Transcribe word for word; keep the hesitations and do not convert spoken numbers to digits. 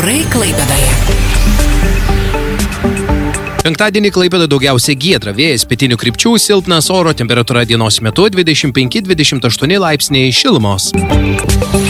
Orai Klaipėdoje. Penktadienį Klaipėdoje daugiausiai giedra, vėjas pietinių krypčių, silpnas oro, temperatūra dienos metu dvidešimt penki dvidešimt aštuoni laipsniai šilumos.